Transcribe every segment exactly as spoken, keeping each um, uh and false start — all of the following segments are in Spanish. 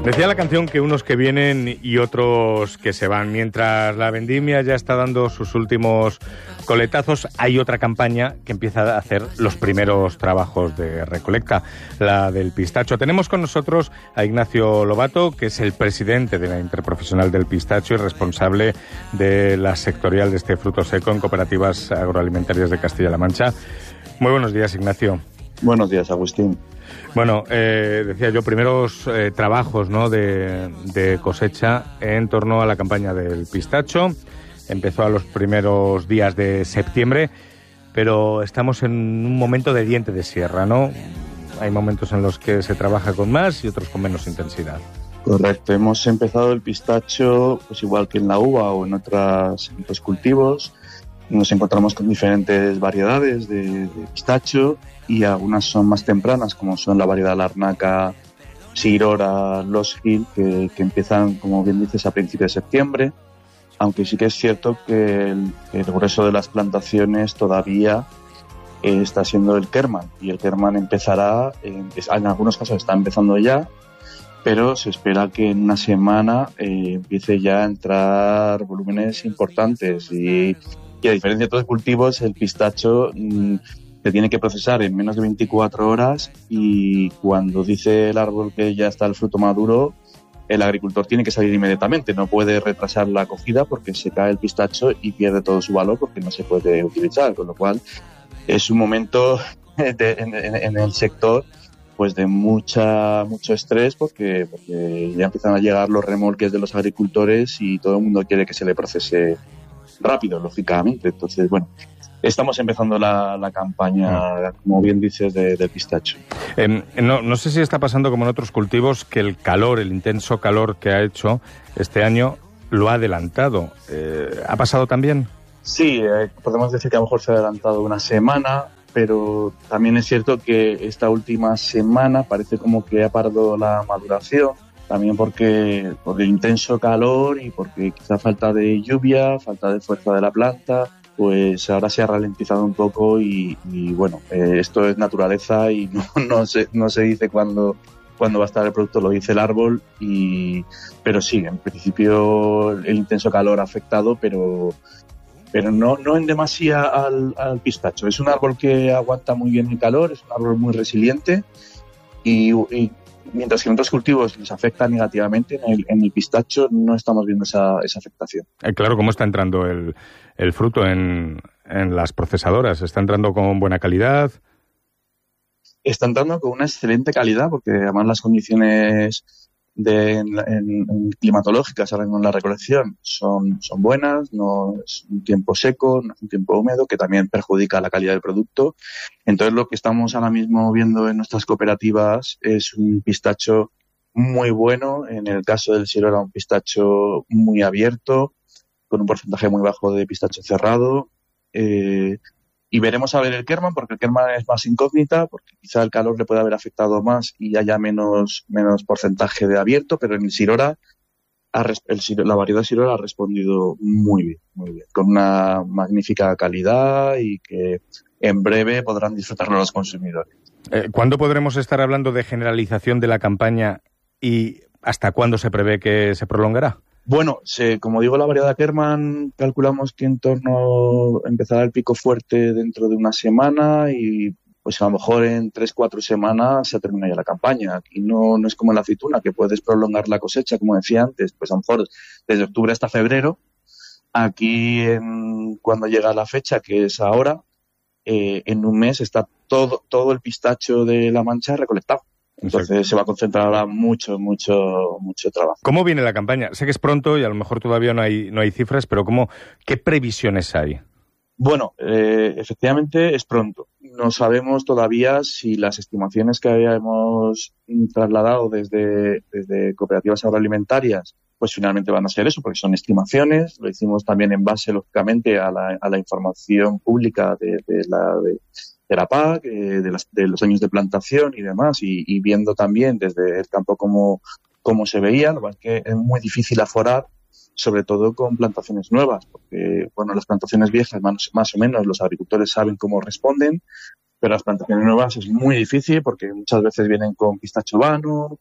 Decía la canción que unos que vienen y otros que se van. Mientras la vendimia ya está dando sus últimos coletazos, hay otra campaña que empieza a hacer los primeros trabajos de recolecta, la del pistacho. Tenemos con nosotros a Ignacio Lobato, que es el presidente de la Interprofesional del Pistacho y responsable de la sectorial de este fruto seco en Cooperativas Agroalimentarias de Castilla-La Mancha. Muy buenos días, Ignacio. Buenos días, Agustín. Bueno, eh, decía yo, primeros eh, trabajos, ¿no?, de, de cosecha en torno a la campaña del pistacho. Empezó a los primeros días de septiembre, pero estamos en un momento de diente de sierra, ¿no? Hay momentos en los que se trabaja con más y otros con menos intensidad. Correcto, hemos empezado el pistacho, pues igual que en la uva o en, otras, en otros cultivos. Nos encontramos con diferentes variedades de, de pistacho y algunas son más tempranas, como son la variedad Larnaca, Sirora, Los Gil, que, que empiezan, como bien dices, a principios de septiembre, aunque sí que es cierto que el, el grueso de las plantaciones todavía eh, está siendo el Kerman, y el Kerman empezará, en, en algunos casos está empezando ya, pero se espera que en una semana eh, empiece ya a entrar volúmenes importantes y Y a diferencia de otros cultivos, el pistacho mmm, se tiene que procesar en menos de veinticuatro horas y cuando dice el árbol que ya está el fruto maduro, el agricultor tiene que salir inmediatamente. No puede retrasar la cogida porque se cae el pistacho y pierde todo su valor porque no se puede utilizar. Con lo cual es un momento de, en, en, en el sector pues de mucha mucho estrés porque, porque ya empiezan a llegar los remolques de los agricultores y todo el mundo quiere que se le procese rápido, lógicamente. Entonces, bueno, estamos empezando la, la campaña, como bien dices, de, del pistacho. Eh, no, no sé si está pasando como en otros cultivos que el calor, el intenso calor que ha hecho este año lo ha adelantado. Eh, ¿Ha pasado también? Sí, eh, podemos decir que a lo mejor se ha adelantado una semana, pero también es cierto que esta última semana parece como que ha parado la maduración. También porque por el intenso calor y porque quizá falta de lluvia, falta de fuerza de la planta, pues ahora se ha ralentizado un poco y, y bueno, eh, esto es naturaleza y no, no, se, no se dice cuándo, cuándo va a estar el producto, lo dice el árbol, y pero sí, en principio el intenso calor ha afectado, pero, pero no, no en demasía al, al pistacho. Es un árbol que aguanta muy bien el calor, es un árbol muy resiliente y, y mientras que en otros cultivos les afecta negativamente, en el, en el pistacho no estamos viendo esa, esa afectación. Eh, claro, ¿cómo está entrando el, el fruto en, en las procesadoras? ¿Está entrando con buena calidad? Está entrando con una excelente calidad, porque además las condiciones de, en, en, en climatológicas ahora mismo en la recolección son, son buenas, no es un tiempo seco, no es un tiempo húmedo, que también perjudica la calidad del producto. Entonces lo que estamos ahora mismo viendo en nuestras cooperativas es un pistacho muy bueno. En el caso del Sirora, un pistacho muy abierto, con un porcentaje muy bajo de pistacho cerrado. Eh, y veremos a ver el Kerman, porque el Kerman es más incógnita, porque quizá el calor le puede haber afectado más y haya menos, menos porcentaje de abierto, pero en el Sirora, ha, el, la variedad Sirora ha respondido muy bien, muy bien, con una magnífica calidad y que en breve podrán disfrutarlo los consumidores. Eh, ¿Cuándo podremos estar hablando de generalización de la campaña y hasta cuándo se prevé que se prolongará? Bueno, se, como digo, la variedad Kerman calculamos que en torno empezará el pico fuerte dentro de una semana y pues a lo mejor en tres, cuatro semanas se termina ya la campaña. Aquí no, no es como en la aceituna, que puedes prolongar la cosecha, como decía antes, pues a lo mejor desde octubre hasta febrero. Aquí en, cuando llega la fecha, que es ahora, eh, en un mes está todo, todo el pistacho de La Mancha recolectado. Entonces Exacto. Se va a concentrar ahora mucho, mucho, mucho trabajo. ¿Cómo viene la campaña? Sé que es pronto y a lo mejor todavía no hay, no hay cifras, pero ¿cómo, qué previsiones hay? Bueno, eh, efectivamente es pronto. No sabemos todavía si las estimaciones que habíamos trasladado desde, desde cooperativas agroalimentarias pues finalmente van a ser eso, porque son estimaciones. Lo hicimos también en base, lógicamente, a la, a la información pública de, de la... De, de la P A C, eh, de, las, de los años de plantación y demás, y, y viendo también desde el campo cómo, cómo se veía. Lo que es que es muy difícil aforar, sobre todo con plantaciones nuevas, porque bueno, las plantaciones viejas más, más o menos los agricultores saben cómo responden, pero las plantaciones nuevas es muy difícil porque muchas veces vienen con pistacho vano,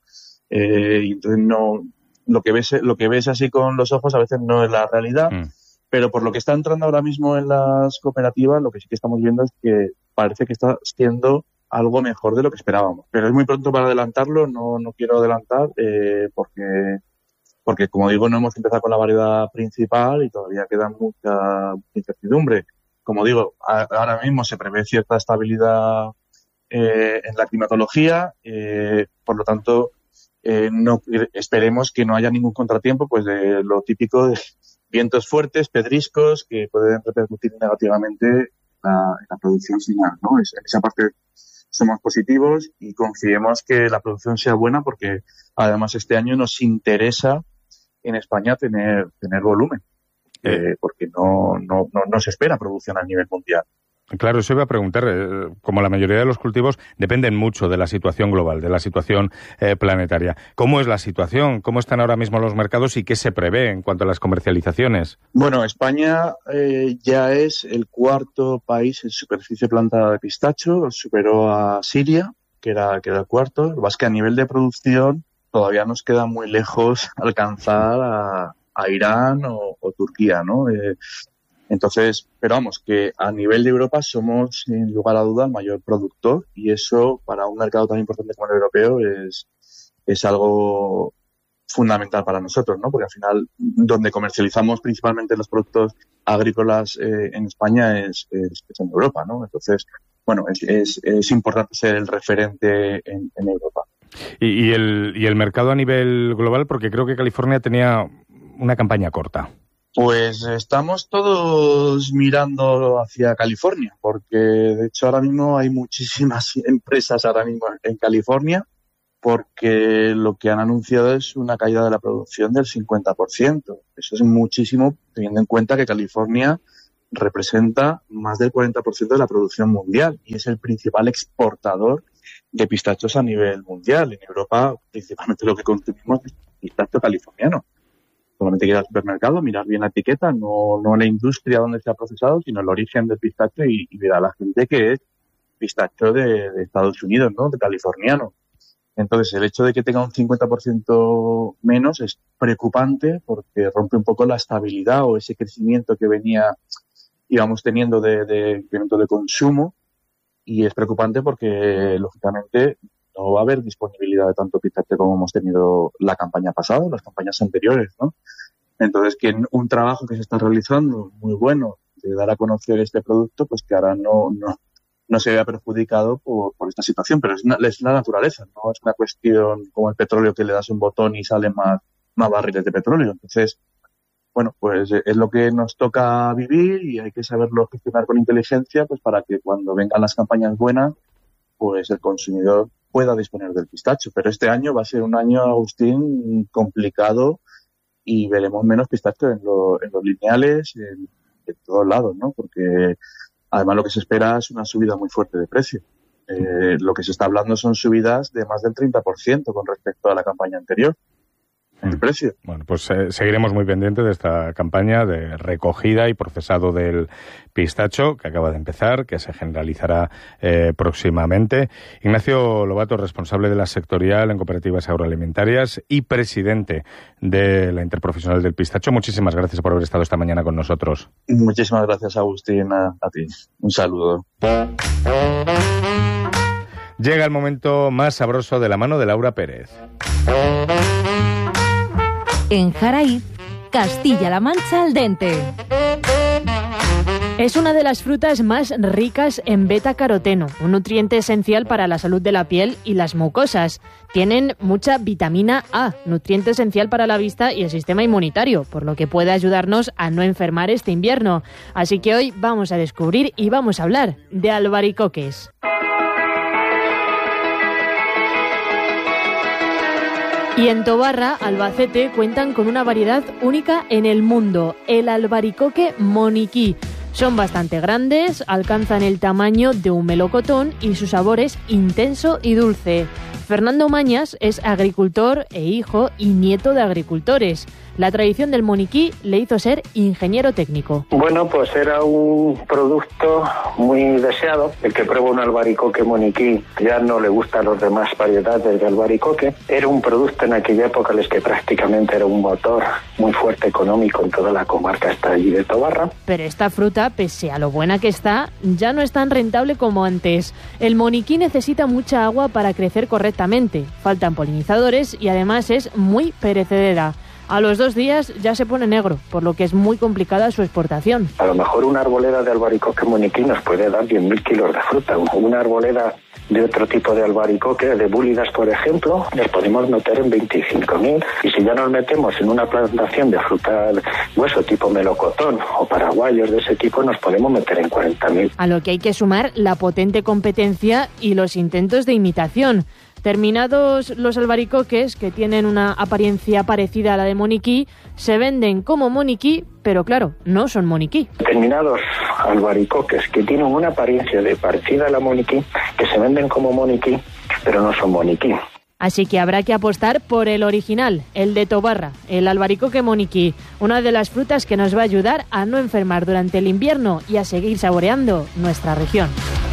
Eh, y entonces no, lo que ves, lo que ves así con los ojos a veces no es la realidad, mm. pero por lo que está entrando ahora mismo en las cooperativas, lo que sí que estamos viendo es que parece que está siendo algo mejor de lo que esperábamos. Pero es muy pronto para adelantarlo, no, no quiero adelantar, eh, porque, porque como digo, no hemos empezado con la variedad principal y todavía queda mucha incertidumbre. Como digo, a, ahora mismo se prevé cierta estabilidad eh, en la climatología, eh, por lo tanto, eh, no esperemos que no haya ningún contratiempo, pues de lo típico de vientos fuertes, pedriscos, que pueden repercutir negativamente en la, en la producción final, ¿no? Es, en esa parte somos positivos y confiemos que la producción sea buena, porque además este año nos interesa en España tener tener volumen, eh, porque no, no, no, no se espera producción a nivel mundial. Claro, eso iba a preguntar. Eh, como la mayoría de los cultivos dependen mucho de la situación global, de la situación eh, planetaria. ¿Cómo es la situación? ¿Cómo están ahora mismo los mercados y qué se prevé en cuanto a las comercializaciones? Bueno, España eh, ya es el cuarto país en superficie plantada de pistacho. Superó a Siria, que era, que era el cuarto. Lo que pasa es que a nivel de producción todavía nos queda muy lejos alcanzar a, a Irán o, o Turquía, ¿no? Eh, Entonces, pero vamos, que a nivel de Europa somos, sin lugar a duda, el mayor productor, y eso para un mercado tan importante como el europeo es, es algo fundamental para nosotros, ¿no? Porque al final, donde comercializamos principalmente los productos agrícolas eh, en España es, es, es en Europa, ¿no? Entonces, bueno, es, es, es importante ser el referente en, en Europa. Y, y, el, y el mercado a nivel global, porque creo que California tenía una campaña corta. Pues estamos todos mirando hacia California, porque de hecho ahora mismo hay muchísimas empresas ahora mismo en California, porque lo que han anunciado es una caída de la producción del cincuenta por ciento. Eso es muchísimo, teniendo en cuenta que California representa más del cuarenta por ciento de la producción mundial y es el principal exportador de pistachos a nivel mundial. En Europa, principalmente lo que consumimos es pistacho californiano. Solamente que ir al supermercado, mirar bien la etiqueta, no, no la industria donde se ha procesado, sino el origen del pistacho y, y ver a la gente que es pistacho de, de Estados Unidos, ¿no? De californiano. Entonces, el hecho de que tenga un cincuenta por ciento menos es preocupante porque rompe un poco la estabilidad o ese crecimiento que venía, íbamos teniendo de, de incremento de consumo, y es preocupante porque, lógicamente, no va a haber disponibilidad de tanto pistacho como hemos tenido la campaña pasada, las campañas anteriores, ¿no? Entonces, que un trabajo que se está realizando muy bueno de dar a conocer este producto, pues que ahora no no, no se vea perjudicado por, por esta situación, pero es, es la naturaleza, no es una cuestión como el petróleo que le das un botón y salen más, más barriles de petróleo. Entonces, bueno, pues es lo que nos toca vivir y hay que saberlo gestionar con inteligencia, pues para que cuando vengan las campañas buenas, pues el consumidor pueda disponer del pistacho. Pero este año va a ser un año, Agustín, complicado y veremos menos pistacho en, lo, en los lineales, en, en todos lados, ¿no? Porque además lo que se espera es una subida muy fuerte de precio. Eh, lo que se está hablando son subidas de más del treinta por ciento con respecto a la campaña anterior. El precio. Bueno, pues eh, seguiremos muy pendientes de esta campaña de recogida y procesado del pistacho que acaba de empezar, que se generalizará eh, próximamente. Ignacio Lobato, responsable de la sectorial en cooperativas agroalimentarias y presidente de la Interprofesional del Pistacho. Muchísimas gracias por haber estado esta mañana con nosotros. Muchísimas gracias, Agustín, a, a ti. Un saludo. Llega el momento más sabroso de la mano de Laura Pérez. En Jaraíz, Castilla-La Mancha al dente. Es una de las frutas más ricas en beta-caroteno, un nutriente esencial para la salud de la piel y las mucosas. Tienen mucha vitamina A, nutriente esencial para la vista y el sistema inmunitario, por lo que puede ayudarnos a no enfermar este invierno. Así que hoy vamos a descubrir y vamos a hablar de albaricoques. Y en Tobarra, Albacete, cuentan con una variedad única en el mundo, el albaricoque moniquí. Son bastante grandes, alcanzan el tamaño de un melocotón y su sabor es intenso y dulce. Fernando Mañas es agricultor e hijo y nieto de agricultores. La tradición del moniquí le hizo ser ingeniero técnico. Bueno, pues era un producto muy deseado. El que prueba un albaricoque moniquí ya no le gustan las demás variedades de albaricoque. Era un producto en aquella época les que prácticamente era un motor muy fuerte económico en toda la comarca hasta allí de Tobarra. Pero esta fruta, pese a lo buena que está, ya no es tan rentable como antes. El moniquí necesita mucha agua para crecer correctamente, faltan polinizadores y además es muy perecedera. A los dos días ya se pone negro, por lo que es muy complicada su exportación. A lo mejor una arboleda de albaricoque moniquí nos puede dar diez mil kilos de fruta. Una arboleda de otro tipo de albaricoque, de búlidas, por ejemplo, les podemos meter en veinticinco mil. Y si ya nos metemos en una plantación de fruta de hueso tipo melocotón o paraguayos de ese tipo, nos podemos meter en cuarenta mil. A lo que hay que sumar la potente competencia y los intentos de imitación. Terminados los albaricoques, que tienen una apariencia parecida a la de moniquí, se venden como moniquí, pero claro, no son moniquí. Terminados albaricoques que tienen una apariencia de parecida a la moniquí, que se venden como moniquí, pero no son moniquí. Así que habrá que apostar por el original, el de Tobarra, el albaricoque moniquí, una de las frutas que nos va a ayudar a no enfermar durante el invierno y a seguir saboreando nuestra región.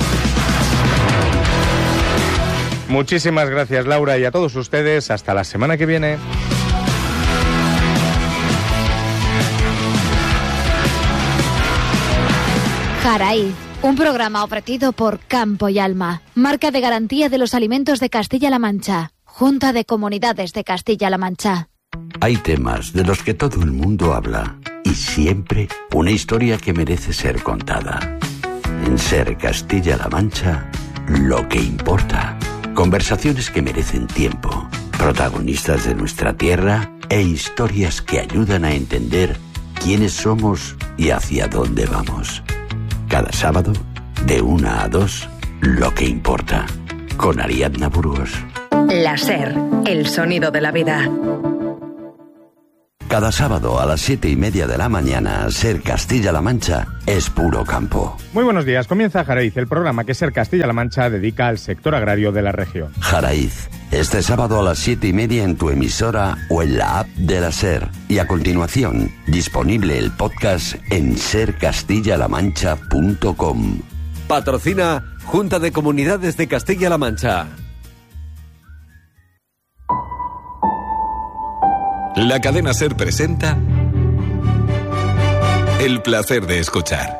Muchísimas gracias, Laura, y a todos ustedes. Hasta la semana que viene. Jaraíz, un programa ofrecido por Campo y Alma, marca de garantía de los alimentos de Castilla-La Mancha, Junta de Comunidades de Castilla-La Mancha. Hay temas de los que todo el mundo habla y siempre una historia que merece ser contada. En Ser Castilla-La Mancha, lo que importa. Conversaciones que merecen tiempo, protagonistas de nuestra tierra e historias que ayudan a entender quiénes somos y hacia dónde vamos. Cada sábado, de una a dos, lo que importa, con Ariadna Burgos. La Ser, el sonido de la vida. Cada sábado a las siete y media de la mañana, Ser Castilla-La Mancha es puro campo. Muy buenos días, comienza Jaraíz, el programa que Ser Castilla-La Mancha dedica al sector agrario de la región. Jaraíz, este sábado a las siete y media en tu emisora o en la app de la Ser. Y a continuación, disponible el podcast en ser castilla la mancha punto com. Patrocina Junta de Comunidades de Castilla-La Mancha. La cadena SER presenta El placer de escuchar.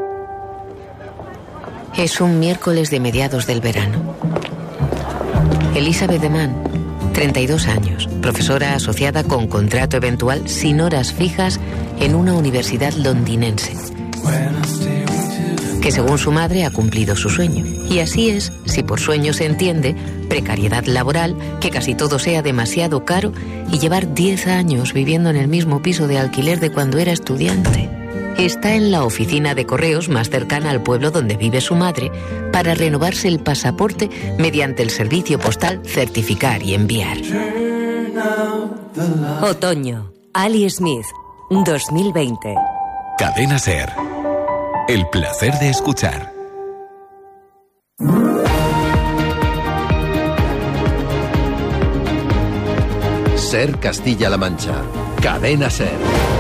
Es un miércoles de mediados del verano. Elizabeth Deman, treinta y dos años, profesora asociada con contrato eventual sin horas fijas en una universidad londinense, que según su madre ha cumplido su sueño. Y así es, si por sueño se entiende, precariedad laboral, que casi todo sea demasiado caro y llevar diez años viviendo en el mismo piso de alquiler de cuando era estudiante. Está en la oficina de correos más cercana al pueblo donde vive su madre para renovarse el pasaporte mediante el servicio postal Certificar y Enviar. Otoño, Ali Smith, dos mil veinte. Cadena SER. El placer de escuchar. Ser Castilla-La Mancha. Cadena SER.